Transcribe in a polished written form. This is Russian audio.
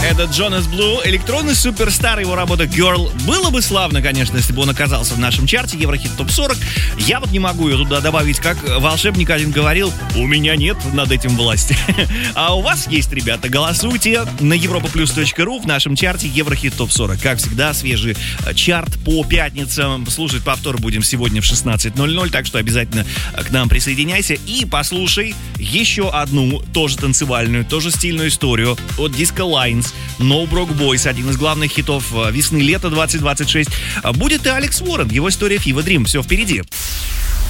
Это Jonas Blue, электронный суперстар, его работа Girl. Было бы славно, конечно, если бы он оказался в нашем чарте Еврохит ТОП 40. Я вот не могу ее туда добавить, как волшебник один говорил, у меня нет над этим власти. А у вас есть, ребята, голосуйте на europaplus.ru в нашем чарте Еврохит ТОп 40. Как всегда, свежий чарт по пятницам. Слушать повтор будем сегодня в 16:00, так что обязательно к нам присоединяйся и послушай еще одну, тоже танцевальную, тоже стильную историю от Disco Lines. No Broke Boys, один из главных хитов весны-лета 2026. Будет и Алекс Уоррен, его история Fever Dream. Все впереди.